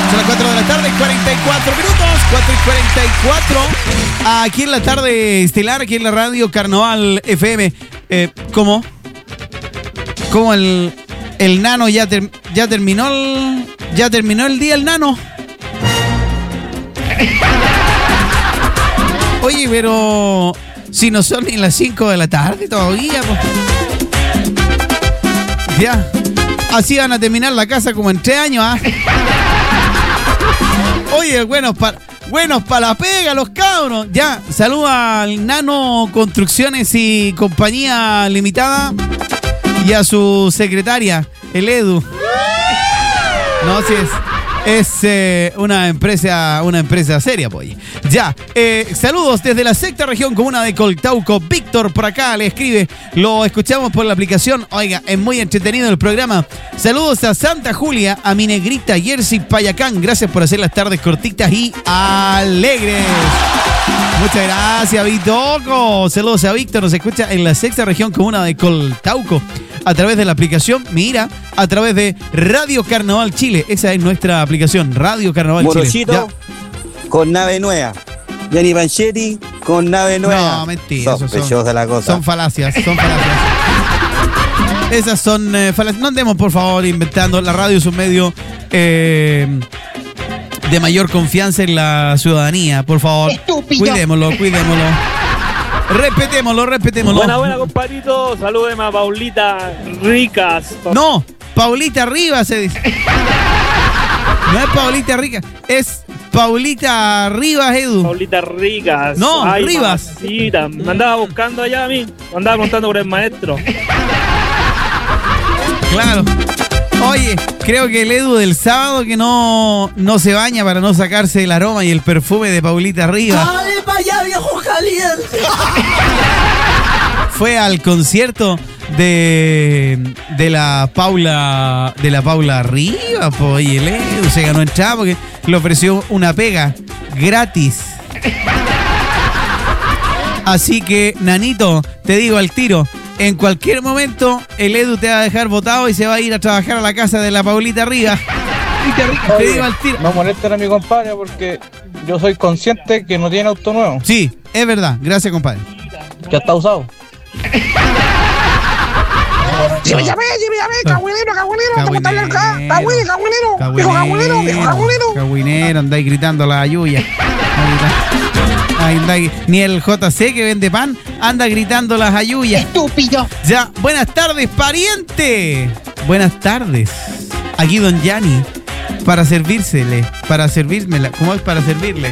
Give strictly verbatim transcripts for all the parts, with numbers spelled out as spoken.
Son las cuatro de la tarde, cuarenta y cuatro minutos, cuatro y cuarenta y cuatro. Aquí en la tarde estelar, aquí en la radio Carnaval F M. Eh, ¿Cómo? ¿Cómo el, el nano ya, ter, ya terminó el, ya terminó el día el nano? Oye, pero si no son ni las cinco de la tarde todavía, pues. Ya. Así van a terminar la casa como en tres años, ¿ah? Oye, buenos para buenos pa la pega, los cabros. Ya, saluda al Nano Construcciones y Compañía Limitada y a su secretaria, el Edu. No, si es, es eh, una empresa una empresa seria, pues. Ya, eh, saludos desde la sexta región comuna de Coltauco. Víctor por acá le escribe, lo escuchamos por la aplicación. Oiga, es muy entretenido el programa. Saludos a Santa Julia, a mi negrita Jersey Payacán. Gracias por hacer las tardes cortitas y alegres. Muchas gracias, Vitoco. Saludos a Víctor, nos escucha en la sexta región comuna de Coltauco a través de la aplicación Mira, a través de Radio Carnaval Chile. Esa es nuestra aplicación, Radio Carnaval Morochito Chile. con nave nueva. Gianni Panchetti con nave nueva. No, mentira. Sospechosa la cosa. Son falacias, son falacias. Esas son eh, falacias. No andemos, por favor, inventando. La radio es un medio eh, de mayor confianza en la ciudadanía. Por favor, Estúpido. Cuidémoslo, cuidémoslo. Respetémoslo, respetémoslo. Buena, buena, compadrito. Salúdeme a Paulita Ricas. No, Paulita Rivas se dice. No es Paulita Ricas, es Paulita Rivas, Edu. Paulita Ricas. No, Ay, Rivas. Mamacita. Me andaba buscando allá a mí. Me andaba preguntando por el maestro. Claro. Oye, creo que el Edu del sábado que no, no se baña para no sacarse el aroma y el perfume de Paulita Rivas. ¡Dale para allá, viejo caliente! Fue al concierto de, de la Paula de la Paula Rivas, pues, y el Edu se ganó entrada porque le ofreció una pega gratis. Así que, Nanito, te digo al tiro, en cualquier momento el Edu te va a dejar botado y se va a ir a trabajar a la casa de la Paulita Rivas. Te digo al tiro. No molesten a mi compadre porque yo soy consciente que no tiene auto nuevo. Sí, es verdad. Gracias, compadre. Ya está usado. ¡Llévame, llévame, cagüinero, cagüinero! ¿Cómo está el acá? ¡Cagüinero, cagüinero! ¡Viejo cagüinero, viejo cagüinero! Cagüinero, andáis gritando la ayuya. Ahí andáis. Ni el J C que vende pan anda gritando las ayuyas. ¡Estúpido! Ya, buenas tardes, pariente. Buenas tardes. Aquí don Gianni, para servírsele, para servírmela. ¿Cómo es para servirle?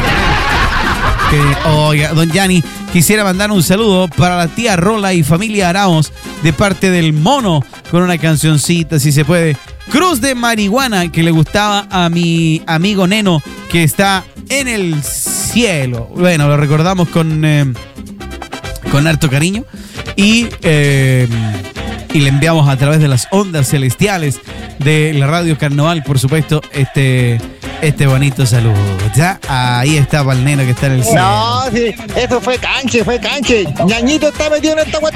Que, oiga, don Gianni, quisiera mandar un saludo para la tía Rola y familia Araos de parte del Mono con una cancioncita, si se puede. Cruz de marihuana, que le gustaba a mi amigo Neno, que está en el cielo. Bueno, lo recordamos con, eh, con harto cariño. Y, eh, y le enviamos a través de las ondas celestiales de la Radio Carnaval, por supuesto, este... Este bonito saludo. Ya, ahí está para el neno que está en el cielo. No, sí, eso fue canche, fue canche. Ñañito está metido en esta